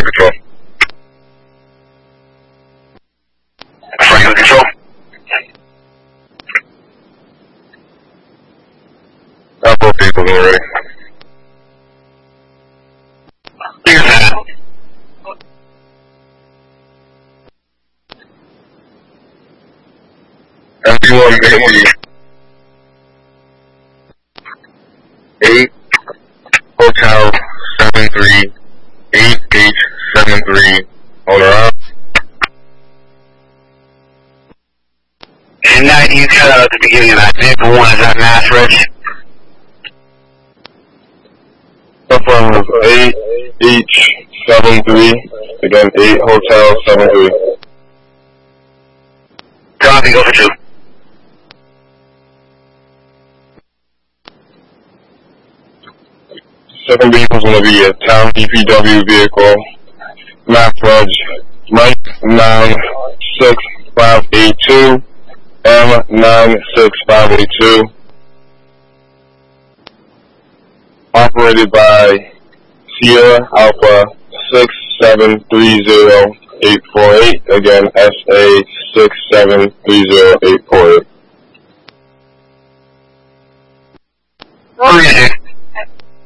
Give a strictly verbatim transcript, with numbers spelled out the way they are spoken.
Franklin Control. Franklin Control. Uh, both vehicles are ready. Here's that. Everyone, eight, eight, Hotel seven three, eight H seven three, owner up. And nine, you cut out at the beginning of that. Vehicle one is at Mass Ridge. From eight H seven three, again eight Hotel seven three. Copy, go for two. Second vehicle's gonna be a town D P W vehicle, Mass Reg, Mike nine six five eight two, M nine six five eight two. Operated by Sierra Alpha six seven three zero eight four eight, again S A six seven three zero eight four eight.